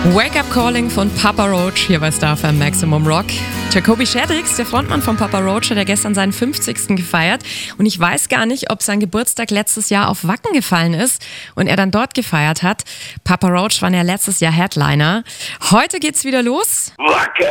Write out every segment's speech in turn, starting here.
Wake Up Calling von Papa Roach hier bei Star FM Maximum Rock. Jacoby Shaddix, der Frontmann von Papa Roach, hat ja gestern seinen 50. gefeiert. Und ich weiß gar nicht, ob sein Geburtstag letztes Jahr auf Wacken gefallen ist und er dann dort gefeiert hat. Papa Roach war ja letztes Jahr Headliner. Heute geht's wieder los. Wacken!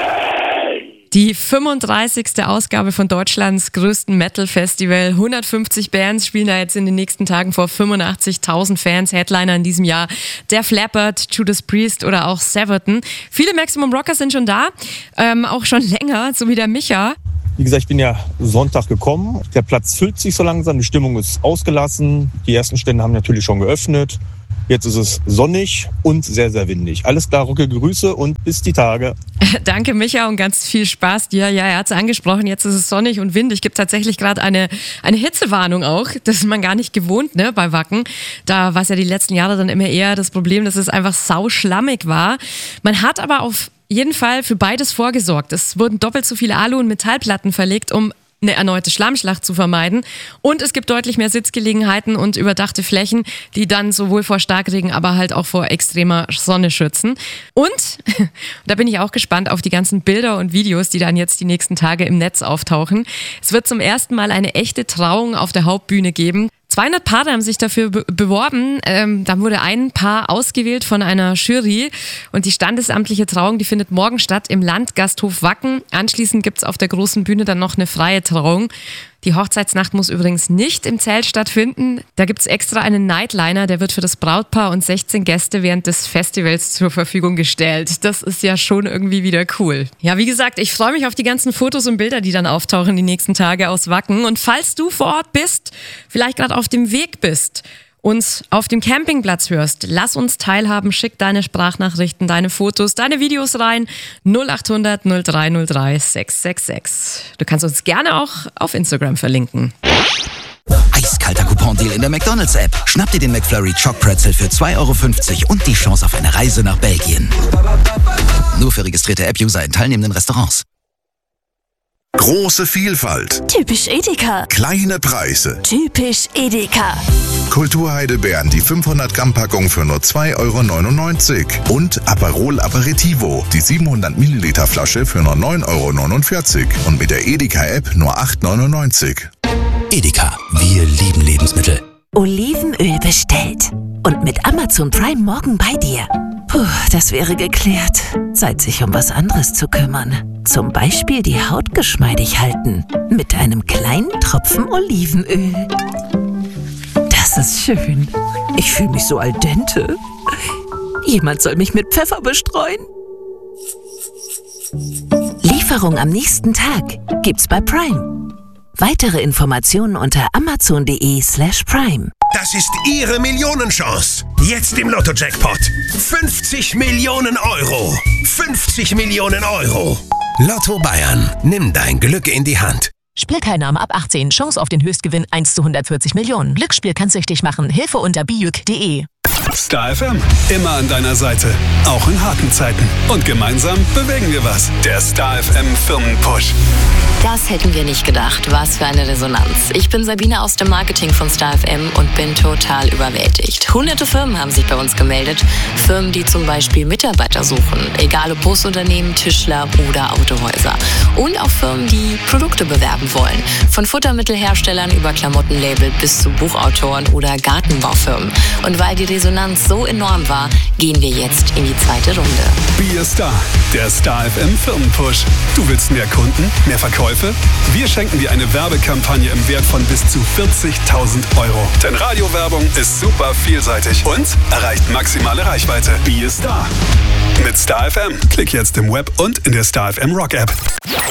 Die 35. Ausgabe von Deutschlands größten Metal-Festival. 150 Bands spielen da jetzt in den nächsten Tagen vor 85.000 Fans. Headliner in diesem Jahr Def Leppard, Judas Priest oder auch Severton. Viele Maximum Rockers sind schon da, auch schon länger, so wie der Micha. Wie gesagt, ich bin ja Sonntag gekommen. Der Platz füllt sich so langsam, die Stimmung ist ausgelassen. Die ersten Stände haben natürlich schon geöffnet. Jetzt ist es sonnig und sehr, sehr windig. Alles klar, Rocke, Grüße und bis die Tage. Danke, Micha, und ganz viel Spaß dir. Ja, er hat es angesprochen, jetzt ist es sonnig und windig. Gibt tatsächlich gerade eine Hitzewarnung auch. Das ist man gar nicht gewohnt, ne, bei Wacken. Da war es ja die letzten Jahre dann immer eher das Problem, dass es einfach sauschlammig war. Man hat aber auf jeden Fall für beides vorgesorgt. Es wurden doppelt so viele Alu- und Metallplatten verlegt, um eine erneute Schlammschlacht zu vermeiden. Und es gibt deutlich mehr Sitzgelegenheiten und überdachte Flächen, die dann sowohl vor Starkregen, aber halt auch vor extremer Sonne schützen. Und da bin ich auch gespannt auf die ganzen Bilder und Videos, die dann jetzt die nächsten Tage im Netz auftauchen. Es wird zum ersten Mal eine echte Trauung auf der Hauptbühne geben. 200 Paare haben sich dafür beworben. Dann wurde ein Paar ausgewählt von einer Jury. Und die standesamtliche Trauung, die findet morgen statt im Landgasthof Wacken. Anschließend gibt es auf der großen Bühne dann noch eine freie Trauung. Die Hochzeitsnacht muss übrigens nicht im Zelt stattfinden. Da gibt es extra einen Nightliner, der wird für das Brautpaar und 16 Gäste während des Festivals zur Verfügung gestellt. Das ist ja schon irgendwie wieder cool. Ja, wie gesagt, ich freue mich auf die ganzen Fotos und Bilder, die dann auftauchen die nächsten Tage aus Wacken. Und falls du vor Ort bist, vielleicht gerade auf dem Weg bist, uns auf dem Campingplatz hörst, lass uns teilhaben, schick deine Sprachnachrichten, deine Fotos, deine Videos rein, 0800 0303 666. Du kannst uns gerne auch auf Instagram verlinken. Eiskalter Coupon-Deal in der McDonald's-App. Schnapp dir den McFlurry Choc Pretzel für 2,50 € und die Chance auf eine Reise nach Belgien. Nur für registrierte App-User in teilnehmenden Restaurants. Große Vielfalt. Typisch Edeka. Kleine Preise. Typisch Edeka. Kulturheidelbeeren, die 500-Gramm-Packung für nur 2,99 € und Aperol Aperitivo, die 700 Milliliter Flasche für nur 9,49 € und mit der Edeka-App nur 8,99 €. Edeka, wir lieben Lebensmittel. Olivenöl bestellt. Und mit Amazon Prime morgen bei dir. Puh, das wäre geklärt. Zeit, sich um was anderes zu kümmern. Zum Beispiel die Haut geschmeidig halten. Mit einem kleinen Tropfen Olivenöl. Das ist schön. Ich fühle mich so al dente. Jemand soll mich mit Pfeffer bestreuen. Lieferung am nächsten Tag gibt's bei Prime. Weitere Informationen unter amazon.de/prime. Das ist Ihre Millionenchance. Jetzt im Lotto-Jackpot. 50 Millionen Euro. 50 Millionen Euro. Lotto Bayern. Nimm dein Glück in die Hand. Spielteilnahme ab 18. Chance auf den Höchstgewinn 1 zu 140 Millionen. Glücksspiel kann süchtig machen. Hilfe unter bijuk.de. Star FM. Immer an deiner Seite. Auch in harten Zeiten. Und gemeinsam bewegen wir was. Der Star FM Firmenpush. Das hätten wir nicht gedacht. Was für eine Resonanz. Ich bin Sabine aus dem Marketing von Star FM und bin total überwältigt. Hunderte Firmen haben sich bei uns gemeldet. Firmen, die zum Beispiel Mitarbeiter suchen. Egal ob Busunternehmen, Tischler oder Autohäuser. Und auch Firmen, die Produkte bewerben wollen. Von Futtermittelherstellern über Klamottenlabel bis zu Buchautoren oder Gartenbaufirmen. Und weil die Resonanz so enorm war, gehen wir jetzt in die zweite Runde. Be a Star. Der Star FM Firmenpush. Du willst mehr Kunden, mehr Verkäufe? Wir schenken dir eine Werbekampagne im Wert von bis zu 40.000 €. Denn Radiowerbung ist super vielseitig und erreicht maximale Reichweite. Be a Star. Mit Star FM. Klick jetzt im Web und in der Star FM Rock App.